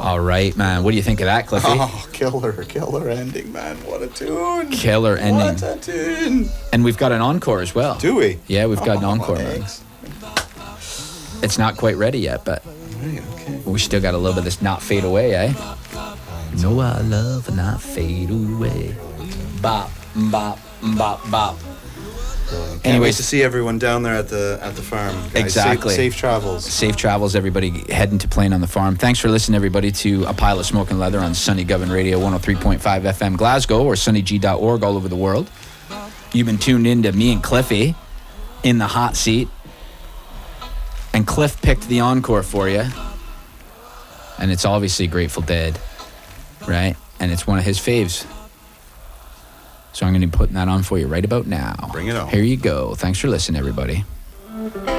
All right, man. What do you think of that, Cliffy? Oh, killer ending, man. What a tune. Killer ending. What a tune. And we've got an encore as well. Do we? Yeah, we've got an encore, man. It's not quite ready yet, but Right, okay. we still got a little bit of this Not Fade Away, eh? No, I love not fade away. Bop, bop, bop, bop. Can't Anyways, wait to see everyone down there at the farm. Guys. Exactly. Safe travels. safe travels, everybody heading to Playing on the Farm. Thanks for listening, everybody, to A Pile of Smoke and Leather on Sunny Govan Radio 103.5 FM Glasgow or sunnyg.org all over the world. You've been tuned in to me and Cliffy in the hot seat. And Cliff picked the encore for you. And it's obviously Grateful Dead, right? And it's one of his faves. So I'm going to be putting that on for you right about now. Bring it on. Here you go. Thanks for listening, everybody.